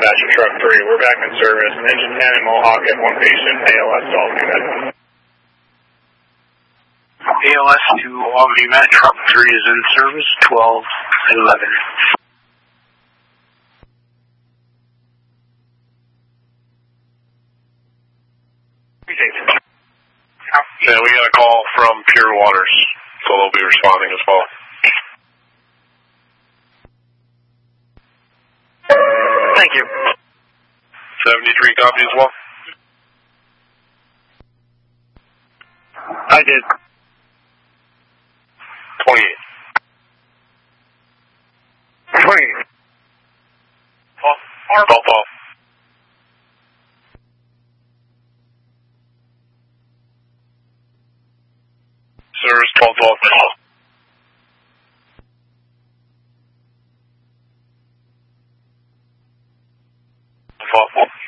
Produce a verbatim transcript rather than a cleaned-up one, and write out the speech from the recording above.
Dispatcher Truck three, we're back in service. Engine ten at Mohawk at one patient, A L S to Albany Med. A L S to Albany Med, Truck three is in service, twelve eleven. Yeah, we got a call from Pure Waters, so they'll be responding as well. Thank you. seventy-three copy as well? I did. twenty-eight. twenty-eight. twelve, twelve. Service twelve twelve. twelve twelve.